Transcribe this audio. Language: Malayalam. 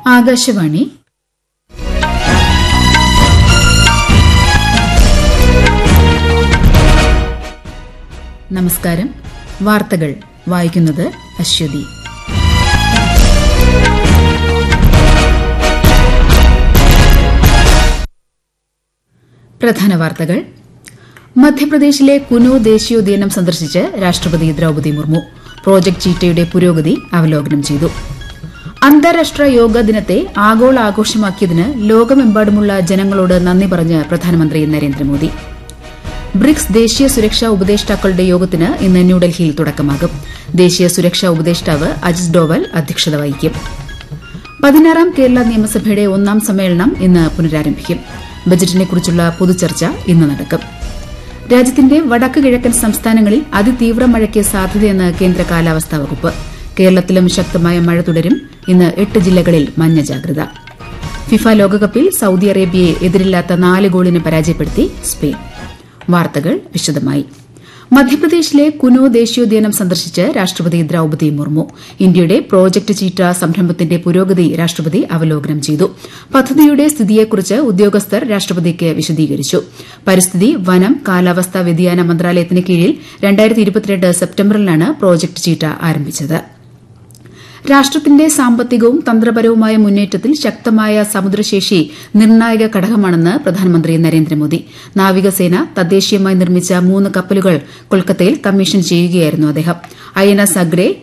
ആകാശവാണി നമസ്കാരം. വാർത്തകൾ വായിക്കുന്നത് അശ്വതി. പ്രധാന വാർത്തകൾ. മധ്യപ്രദേശിലെ കുനു ദേശീയോദ്യാനം സന്ദർശിച്ച് രാഷ്ട്രപതി ദ്രൌപദി മുർമു പ്രോജക്ട് ചീറ്റയുടെ പുരോഗതി അവലോകനം ചെയ്തു. അന്താരാഷ്ട്ര യോഗ ദിനത്തെ ആഗോള ആഘോഷമാക്കിയതിന് ലോകമെമ്പാടുമുള്ള ജനങ്ങളോട് നന്ദി പറഞ്ഞ് പ്രധാനമന്ത്രി നരേന്ദ്രമോദി. ബ്രിക്സ് ദേശീയ സുരക്ഷാ ഉപദേഷ്ടാക്കളുടെ യോഗത്തിന് ഇന്ന് ന്യൂഡൽഹിയിൽ തുടക്കമാകും. ദേശീയ സുരക്ഷാ ഉപദേഷ്ടാവ് അജിത് ഡോവൽ അധ്യക്ഷത വഹിക്കും. 16ാം കേരള നിയമസഭയുടെ 1ാം സമ്മേളനം ഇന്ന് പുനരാരംഭിക്കും. ബജറ്റിനെക്കുറിച്ചുള്ള പൊതുചർച്ച ഇന്ന് നടക്കും. രാജ്യത്തിന്റെ വടക്ക് കിഴക്കൻ സംസ്ഥാനങ്ങളിൽ അതിതീവ്ര മഴയ്ക്ക് സാധ്യതയെന്ന് കേന്ദ്ര കാലാവസ്ഥാ വകുപ്പ്. കേരളത്തിലും ശക്തമായ മഴ തുടരും. ഇന്ന് 8 ജില്ലകളിൽ മഞ്ഞ ജാഗ്രത. ഫിഫ ലോകകപ്പിൽ സൌദി അറേബ്യയെ എതിരില്ലാത്ത 4 ഗോളിന് പരാജയപ്പെടുത്തി സ്പെയിൻ. വാർത്തകൾ വിശദമായി. മധ്യപ്രദേശിലെ കുനു ദേശീയോദ്യാനം സന്ദർശിച്ച് രാഷ്ട്രപതി ദ്രൌപദി മുർമു ഇന്ത്യയുടെ പ്രോജക്ട് ചീറ്റ സംരംഭത്തിന്റെ പുരോഗതി രാഷ്ട്രപതി അവലോകനം ചെയ്തു. പദ്ധതിയുടെ സ്ഥിതിയെക്കുറിച്ച് ഉദ്യോഗസ്ഥർ രാഷ്ട്രപതിക്ക് വിശദീകരിച്ചു. പരിസ്ഥിതി, വനം, കാലാവസ്ഥാ വ്യതിയാന മന്ത്രാലയത്തിന് കീഴിൽ 2022 സെപ്റ്റംബറിലാണ് പ്രോജക്ട് ചീറ്റ ആരംഭിച്ചത്. രാഷ്ട്രത്തിന്റെ സാമ്പത്തികവും തന്ത്രപരവുമായ മുന്നേറ്റത്തിൽ ശക്തമായ സമുദ്രശേഷി നിർണായക ഘടകമാണെന്ന് പ്രധാനമന്ത്രി നരേന്ദ്രമോദി. നാവികസേന തദ്ദേശീയമായി നിർമ്മിച്ച 3 കപ്പലുകൾ കൊൽക്കത്തയിൽ കമ്മീഷൻ ചെയ്യുകയായിരുന്നു അദ്ദേഹം. INS അഗ്രേ,